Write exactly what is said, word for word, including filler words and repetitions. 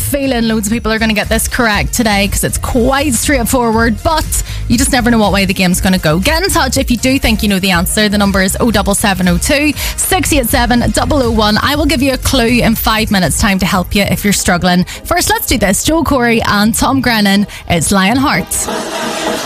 feeling loads of people are going to get this correct today because it's quite straightforward, but you just never know what way the game's going to go. Get in touch if you do think you know the answer. The number is oh seven seven oh two, six eight seven, zero zero one. I will give you a clue in five minutes time to help you if you're struggling. First, let's do this. Joel Corey and Tom Grennan. It's Lionheart.